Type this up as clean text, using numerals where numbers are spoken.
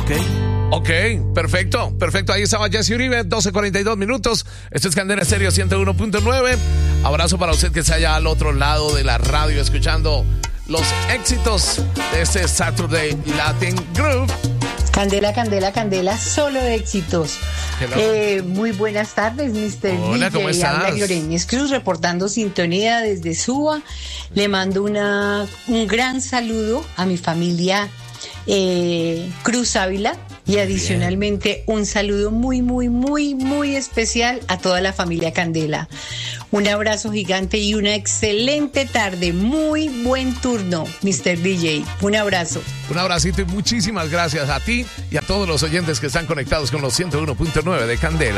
Ok, perfecto. Ahí estaba Jesse Uribe, 12:42 minutos. Esto es Candela Estéreo 101.9. Abrazo para usted que está allá al otro lado de la radio escuchando los éxitos de este Saturday Latin Groove. Candela, solo éxitos. Muy buenas tardes, Mr. Hola, DJ. ¿cómo estás? Habla Llorenis Cruz, reportando sintonía desde Suba. Le mando un gran saludo a mi familia Cruz Ávila. Y adicionalmente un saludo muy especial a toda la familia Candela. Un abrazo gigante y una excelente tarde. Muy buen turno, Mr. DJ. Un abrazo. Un abracito y muchísimas gracias a ti y a todos los oyentes que están conectados con los 101.9 de Candela.